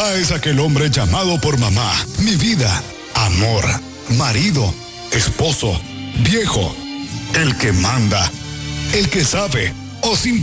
Papá es aquel hombre llamado por mamá, mi vida, amor, marido, esposo, viejo, el que manda, el que sabe o simplemente